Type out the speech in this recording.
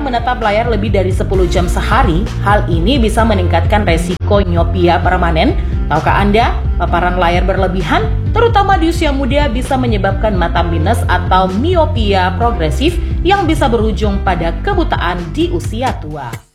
menatap layar lebih dari 10 jam sehari, hal ini bisa meningkatkan resiko miopia permanen. Tahukah Anda, paparan layar berlebihan, terutama di usia muda, bisa menyebabkan mata minus atau miopia progresif yang bisa berujung pada kebutaan di usia tua.